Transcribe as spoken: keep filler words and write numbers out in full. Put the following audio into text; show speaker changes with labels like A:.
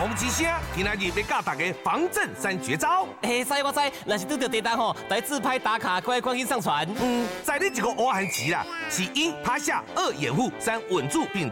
A: 风之声，今仔日要教大家防震三绝招。
B: 哎，知我知，若是拄到地震吼，来自拍打卡，快快去上传。
A: 嗯，在你一个乌汉旗啦，是一趴下，二掩护，三稳住并